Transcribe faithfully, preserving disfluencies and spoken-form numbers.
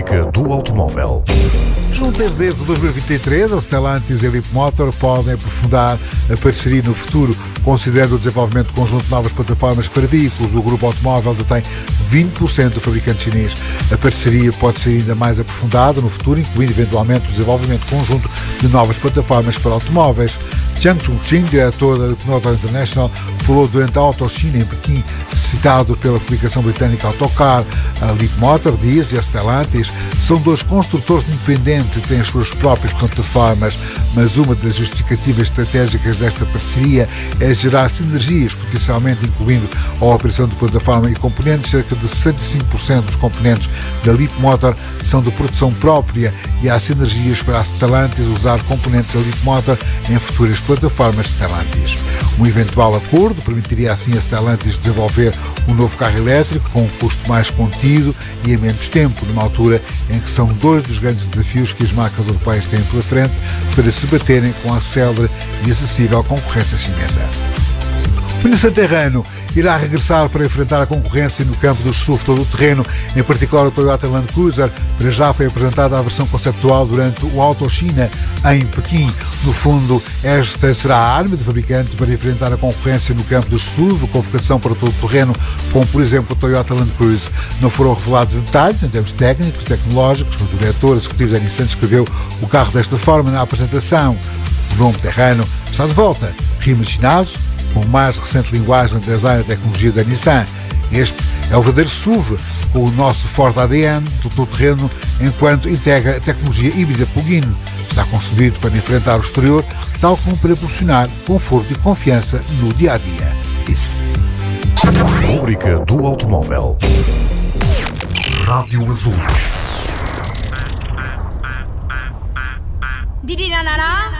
Rúbrica do automóvel. Juntas desde dois mil e vinte e três, a Stellantis e a Leapmotor podem aprofundar a parceria no futuro, considerando o desenvolvimento conjunto de novas plataformas para veículos. O grupo automóvel detém vinte por cento do fabricante chinês. A parceria pode ser ainda mais aprofundada no futuro, incluindo eventualmente o desenvolvimento conjunto de novas plataformas para automóveis. Jiang Chongqing, diretor da Motor International, falou durante a Auto China em Pequim, citado pela publicação britânica Autocar. A Leapmotor, diz, e a Stellantis são dois construtores independentes e têm as suas próprias plataformas, mas uma das justificativas estratégicas desta parceria é gerar sinergias, potencialmente incluindo a operação de plataforma e componentes. Cerca de sessenta e cinco por cento dos componentes da Leapmotor são de produção própria e há sinergias para a Stellantis usar componentes da Leapmotor em futuras plataformas Stellantis. Um eventual acordo permitiria assim a Stellantis desenvolver um novo carro elétrico com um custo mais contido e em menos tempo, numa altura em que são dois dos grandes desafios que as marcas europeias têm pela frente para se baterem com a célere e acessível concorrência chinesa. O Nissan Terrano irá regressar para enfrentar a concorrência no campo do S U V todo-terreno, em particular o Toyota Land Cruiser. Para já foi apresentada a versão conceptual durante o Auto China em Pequim. No fundo, esta será a arma do fabricante para enfrentar a concorrência no campo do S U V, com vocação para todo-terreno, como por exemplo o Toyota Land Cruiser. Não foram revelados detalhes em termos técnicos, tecnológicos, mas o diretor executivo da Nissan descreveu o carro desta forma na apresentação. O nome Terrano está de volta, reimaginado, com mais recente linguagem de design e tecnologia da Nissan. Este é o verdadeiro S U V, com o nosso forte A D N do todo-terreno, enquanto integra a tecnologia híbrida plug-in. Está concebido para enfrentar o exterior, tal como para proporcionar conforto e confiança no dia-a-dia. Isso. Rúbrica do automóvel. Rádio Azul.